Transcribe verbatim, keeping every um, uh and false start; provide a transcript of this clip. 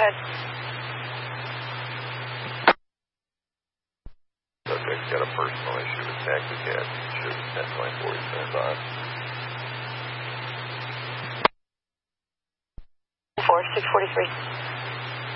ahead. Subject's got a personal issue with taxi cab. Should be ten twenty-four, he stands on. four, six forty-three.